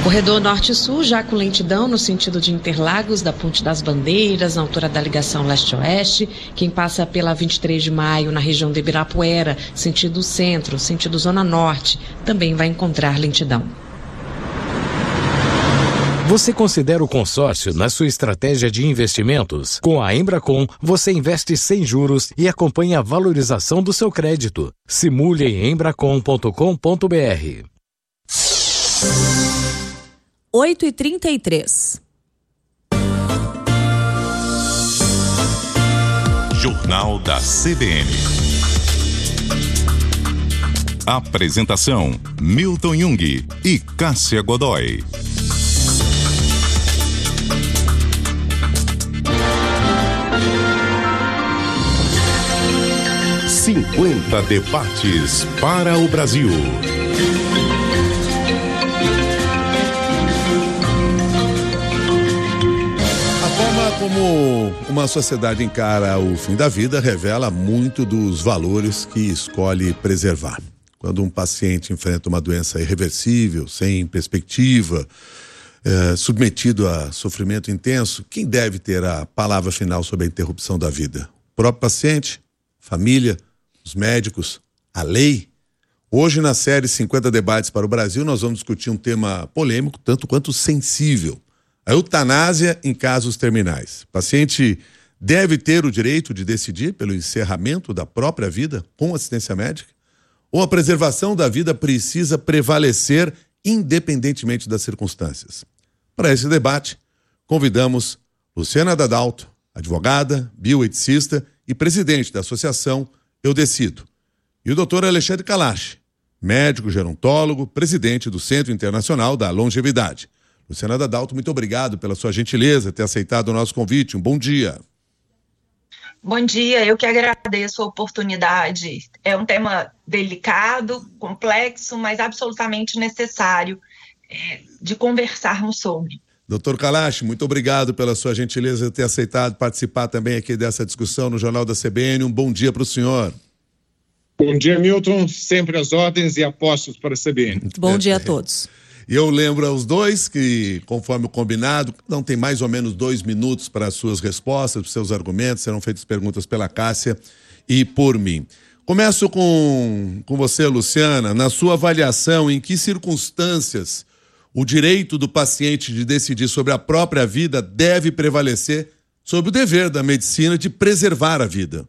Corredor Norte-Sul já com lentidão no sentido de Interlagos, da Ponte das Bandeiras, na altura da ligação leste-oeste. Quem passa pela 23 de maio na região de Ibirapuera, sentido centro, sentido zona norte, também vai encontrar lentidão. Você considera o consórcio na sua estratégia de investimentos? Com a Embracon, você investe sem juros e acompanha a valorização do seu crédito. Simule em embracon.com.br. 8h33. Jornal da CBN. Apresentação: Milton Jung e Cássia Godoy. "50 debates para o Brasil". Como uma sociedade encara o fim da vida revela muito dos valores que escolhe preservar. Quando um paciente enfrenta uma doença irreversível, sem perspectiva, submetido a sofrimento intenso, quem deve ter a palavra final sobre a interrupção da vida? O próprio paciente? Família? Os médicos? A lei? Hoje, na série 50 Debates para o Brasil, nós vamos discutir um tema polêmico, tanto quanto sensível: a eutanásia em casos terminais. O paciente deve ter o direito de decidir pelo encerramento da própria vida com assistência médica? Ou a preservação da vida precisa prevalecer independentemente das circunstâncias? Para esse debate, convidamos Luciana Dadalto, advogada, bioeticista e presidente da Associação Eu Decido, e o Dr. Alexandre Kalash, médico gerontólogo, presidente do Centro Internacional da Longevidade. Luciana Dadalto, muito obrigado pela sua gentileza, ter aceitado o nosso convite. Um bom dia. Bom dia, eu que agradeço a oportunidade. É um tema delicado, complexo, mas absolutamente necessário de conversarmos sobre. Doutor Kalash, muito obrigado pela sua gentileza de ter aceitado participar também aqui dessa discussão no Jornal da CBN. Um bom dia para o senhor. Bom dia, Milton. Sempre às ordens e apostos para a CBN. Bom dia a todos. E eu lembro aos dois que, conforme o combinado, não tem mais ou menos 2 minutos para as suas respostas, para os seus argumentos. Serão feitas perguntas pela Cássia e por mim. Começo com você, Luciana. Na sua avaliação, em que circunstâncias o direito do paciente de decidir sobre a própria vida deve prevalecer sobre o dever da medicina de preservar a vida?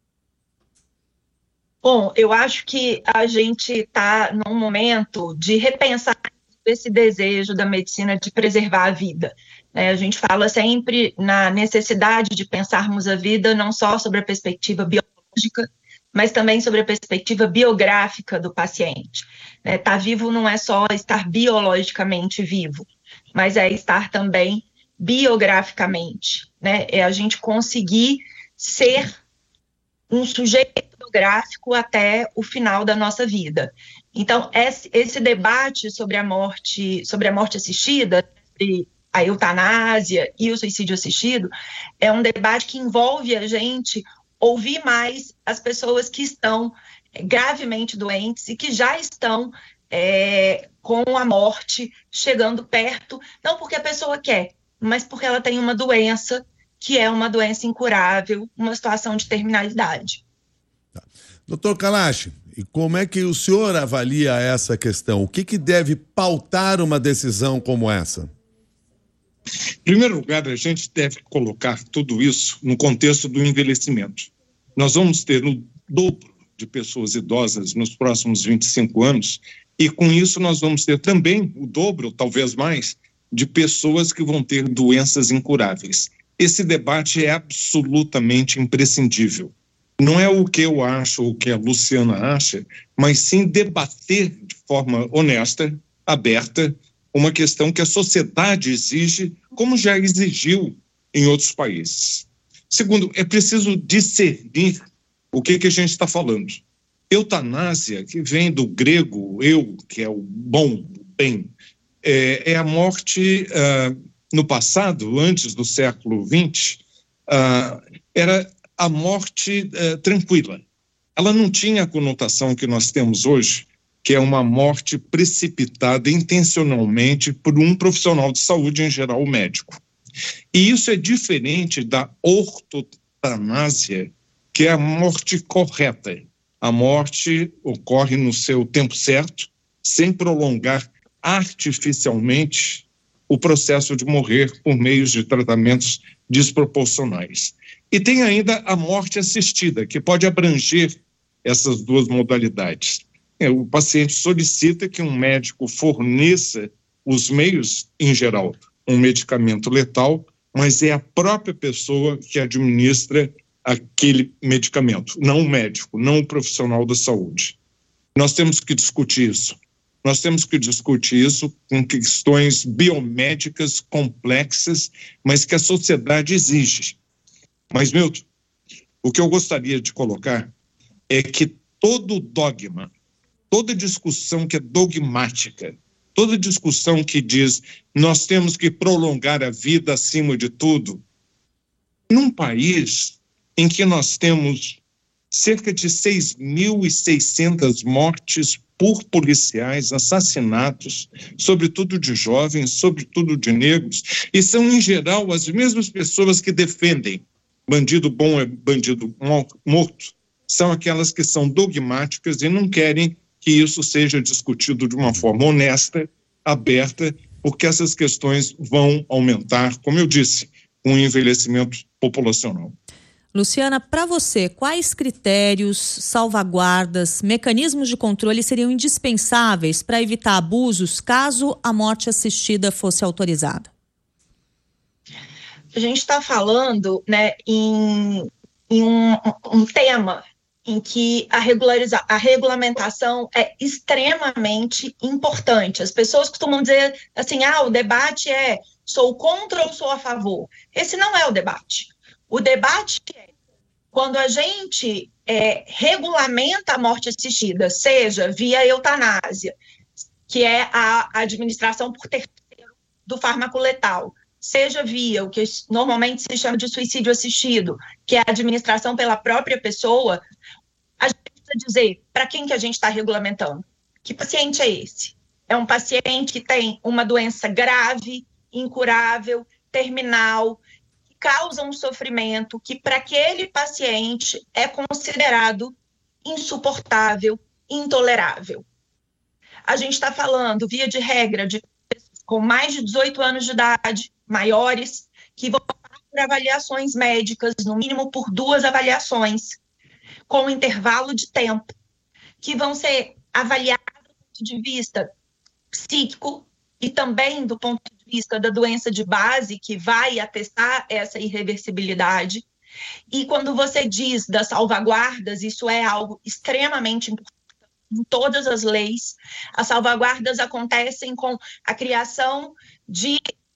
Bom, eu acho que a gente está num momento de repensar esse desejo da medicina de preservar a vida. A gente fala sempre na necessidade de pensarmos a vida não só sobre a perspectiva biológica, mas também sobre a perspectiva biográfica do paciente. Estar vivo não é só estar biologicamente vivo, mas é estar também biograficamente. É a gente conseguir ser um sujeito biográfico até o final da nossa vida. Então, esse debate sobre a morte assistida, a eutanásia e o suicídio assistido, é um debate que envolve a gente ouvir mais as pessoas que estão gravemente doentes e que já estão com a morte chegando perto, não porque a pessoa quer, mas porque ela tem uma doença que é uma doença incurável, uma situação de terminalidade. Doutor Kalash, e como é que o senhor avalia essa questão? O que deve pautar uma decisão como essa? Em primeiro lugar, a gente deve colocar tudo isso no contexto do envelhecimento. Nós vamos ter o dobro de pessoas idosas nos próximos 25 anos e com isso nós vamos ter também o dobro, talvez mais, de pessoas que vão ter doenças incuráveis. Esse debate é absolutamente imprescindível. Não é o que eu acho ou o que a Luciana acha, mas sim debater de forma honesta, aberta, uma questão que a sociedade exige, como já exigiu em outros países. Segundo, é preciso discernir o que a gente está falando. Eutanásia, que vem do grego eu, que é o bom, o bem, é a morte, no passado, antes do século XX, era a morte tranquila. Ela não tinha a conotação que nós temos hoje que é uma morte precipitada intencionalmente por um profissional de saúde, em geral o médico. E isso é diferente da ortotanásia, que é a morte correta. A morte ocorre no seu tempo certo, sem prolongar artificialmente o processo de morrer por meios de tratamentos desproporcionais. E tem ainda a morte assistida, que pode abranger essas duas modalidades. O paciente solicita que um médico forneça os meios, em geral, um medicamento letal, mas é a própria pessoa que administra aquele medicamento, não o médico, não o profissional da saúde. Nós temos que discutir isso. Nós temos que discutir isso com questões biomédicas complexas, mas que a sociedade exige. Mas, Milton, o que eu gostaria de colocar é que todo dogma, toda discussão que é dogmática, toda discussão que diz nós temos que prolongar a vida acima de tudo, num país em que nós temos cerca de 6.600 mortes por policiais, assassinatos, sobretudo de jovens, sobretudo de negros, e são, em geral, as mesmas pessoas que defendem bandido bom é bandido morto, são aquelas que são dogmáticas e não querem que isso seja discutido de uma forma honesta, aberta, porque essas questões vão aumentar, como eu disse, com o envelhecimento populacional. Luciana, para você, quais critérios, salvaguardas, mecanismos de controle seriam indispensáveis para evitar abusos caso a morte assistida fosse autorizada? A gente está falando, né, em um tema em que a regulamentação é extremamente importante. As pessoas costumam dizer assim, o debate é sou contra ou sou a favor. Esse não é o debate. O debate é quando a gente regulamenta a morte assistida, seja via eutanásia, que é a administração por terceiro do fármaco letal, seja via o que normalmente se chama de suicídio assistido, que é a administração pela própria pessoa, a gente precisa dizer para quem que a gente está regulamentando. Que paciente é esse? É um paciente que tem uma doença grave, incurável, terminal, que causa um sofrimento que para aquele paciente é considerado insuportável, intolerável. A gente está falando, via de regra, de pessoas com mais de 18 anos de idade, maiores, que vão passar por avaliações médicas, no mínimo por 2 avaliações, com intervalo de tempo, que vão ser avaliadas do ponto de vista psíquico e também do ponto de vista da doença de base, que vai atestar essa irreversibilidade. E quando você diz das salvaguardas, isso é algo extremamente importante em todas as leis. As salvaguardas acontecem com a criação de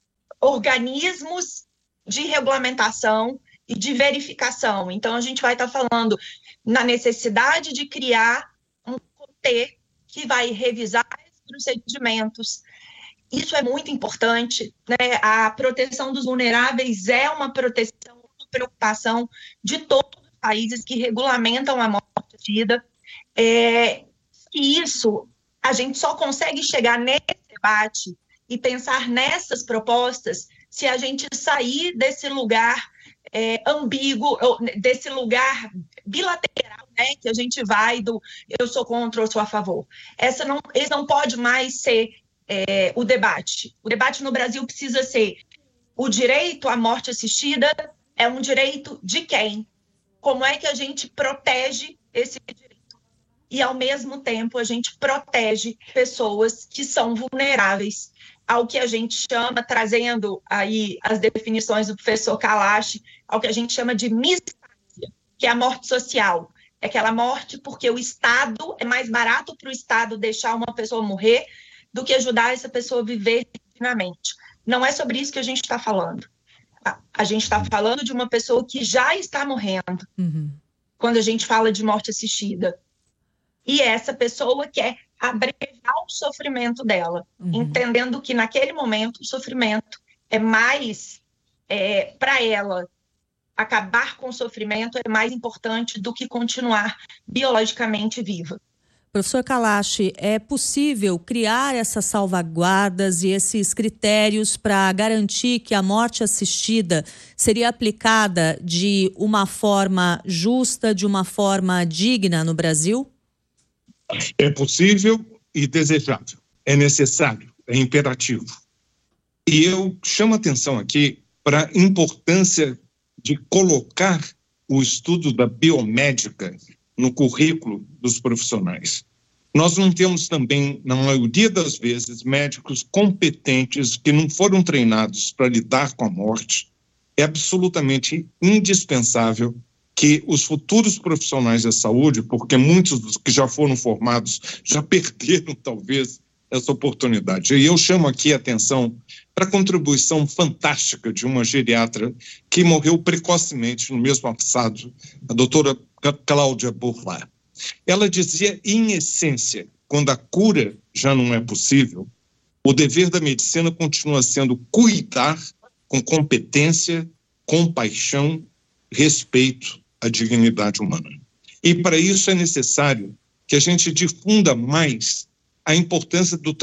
organismos de regulamentação e de verificação. Então, a gente vai estar falando na necessidade de criar um comitê que vai revisar esses procedimentos. Isso é muito importante, né? A proteção dos vulneráveis é uma proteção, uma preocupação de todos os países que regulamentam a morte assistida. E isso, a gente só consegue chegar nesse debate e pensar nessas propostas se a gente sair desse lugar ambíguo, desse lugar bilateral, né, que a gente vai do eu sou contra ou sou a favor. Esse não pode mais ser o debate. O debate no Brasil precisa ser o direito à morte assistida é um direito de quem? Como é que a gente protege esse direito? E, ao mesmo tempo, a gente protege pessoas que são vulneráveis ao que a gente chama, trazendo aí as definições do professor Kalash, ao que a gente chama de missácia, que é a morte social. É aquela morte porque o Estado, é mais barato para o Estado deixar uma pessoa morrer do que ajudar essa pessoa a viver dignamente. Não é sobre isso que a gente está falando. A gente está falando de uma pessoa que já está morrendo, quando a gente fala de morte assistida. E essa pessoa quer abreviar o sofrimento dela, entendendo que naquele momento o sofrimento é mais, para ela, acabar com o sofrimento é mais importante do que continuar biologicamente viva. Professor Kalash, é possível criar essas salvaguardas e esses critérios para garantir que a morte assistida seria aplicada de uma forma justa, de uma forma digna no Brasil? É possível e desejável, é necessário, é imperativo. E eu chamo atenção aqui para a importância de colocar o estudo da biomédica no currículo dos profissionais. Nós não temos também, na maioria das vezes, médicos competentes que não foram treinados para lidar com a morte. É absolutamente indispensável que os futuros profissionais da saúde, porque muitos dos que já foram formados já perderam, talvez, essa oportunidade. E eu chamo aqui a atenção para a contribuição fantástica de uma geriatra que morreu precocemente no mês passado, a doutora Cláudia Burlat. Ela dizia, em essência, quando a cura já não é possível, o dever da medicina continua sendo cuidar com competência, compaixão, respeito à dignidade humana. E para isso é necessário que a gente difunda mais a importância do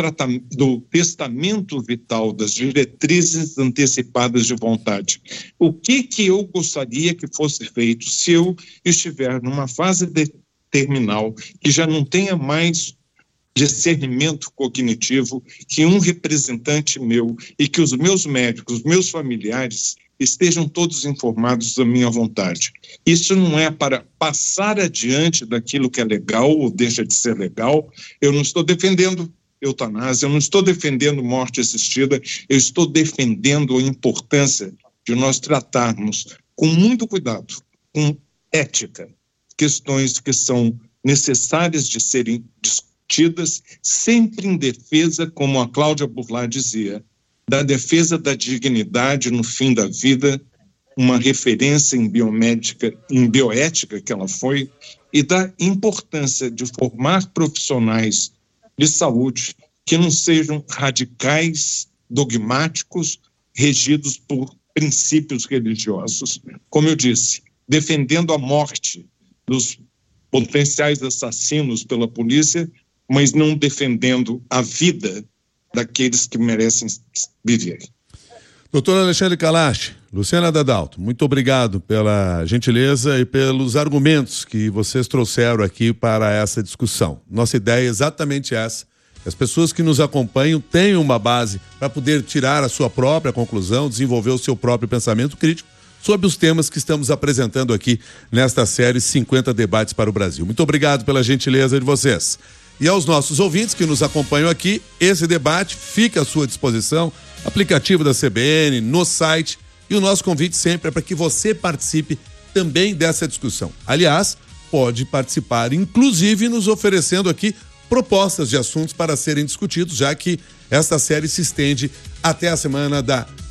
testamento vital, das diretrizes antecipadas de vontade. O que eu gostaria que fosse feito se eu estiver numa fase terminal, que já não tenha mais discernimento cognitivo, que um representante meu e que os meus médicos, os meus familiares estejam todos informados da minha vontade. Isso não é para passar adiante daquilo que é legal ou deixa de ser legal. Eu não estou defendendo eutanásia, eu não estou defendendo morte assistida, eu estou defendendo a importância de nós tratarmos com muito cuidado, com ética, questões que são necessárias de serem discutidas, sempre em defesa, como a Cláudia Burlat dizia, da defesa da dignidade no fim da vida, uma referência em biomédica, em bioética que ela foi, e da importância de formar profissionais de saúde que não sejam radicais, dogmáticos, regidos por princípios religiosos. Como eu disse, defendendo a morte dos potenciais assassinos pela polícia, mas não defendendo a vida daqueles que merecem viver. Doutor Alexandre Kalash, Luciana Dadalto, muito obrigado pela gentileza e pelos argumentos que vocês trouxeram aqui para essa discussão. Nossa ideia é exatamente essa. As pessoas que nos acompanham tenham uma base para poder tirar a sua própria conclusão, desenvolver o seu próprio pensamento crítico sobre os temas que estamos apresentando aqui nesta série 50 Debates para o Brasil. Muito obrigado pela gentileza de vocês. E aos nossos ouvintes que nos acompanham aqui, esse debate fica à sua disposição, aplicativo da CBN, no site, e o nosso convite sempre é para que você participe também dessa discussão. Aliás, pode participar, inclusive nos oferecendo aqui propostas de assuntos para serem discutidos, já que esta série se estende até a semana da